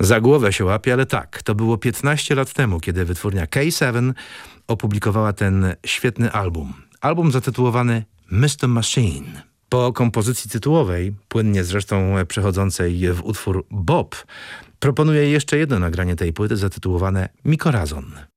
Za głowę się łapie, ale tak, to było 15 lat temu, kiedy wytwórnia K7 opublikowała ten świetny album. Album zatytułowany Mr. Machine. Po kompozycji tytułowej, płynnie zresztą przechodzącej w utwór Bob, proponuję jeszcze jedno nagranie tej płyty zatytułowane Mikorazon.